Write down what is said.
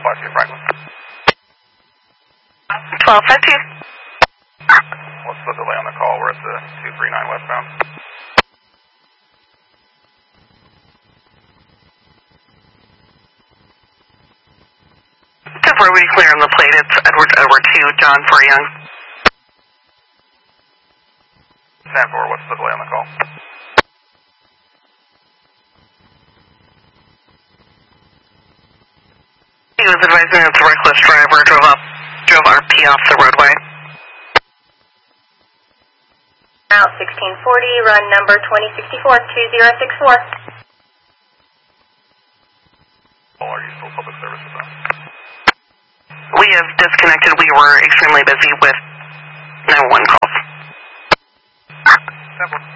1252 Franklin. 1252. What's the delay on the call? We're at the 239 westbound. Temporary clear on the plate. It's Edward 2, John for Young. Sanford, what's the delay on the call? He was advising that the reckless driver drove RP off the roadway. Route 1640, run number 2064, 2064. Are you still public service with them? We have disconnected. We were extremely busy with 911 calls. Sanford.